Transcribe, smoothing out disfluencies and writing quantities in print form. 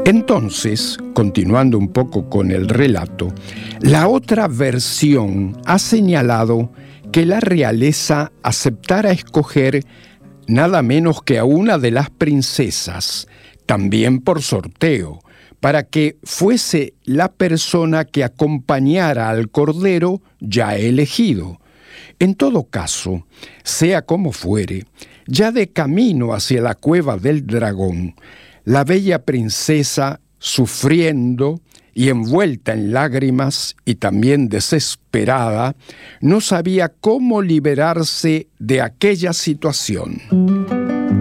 Entonces, continuando un poco con el relato, la otra versión ha señalado que la realeza aceptara escoger nada menos que a una de las princesas, también por sorteo, para que fuese la persona que acompañara al cordero ya elegido. En todo caso, sea como fuere, ya de camino hacia la cueva del dragón, la bella princesa, sufriendo y envuelta en lágrimas y también desesperada, no sabía cómo liberarse de aquella situación.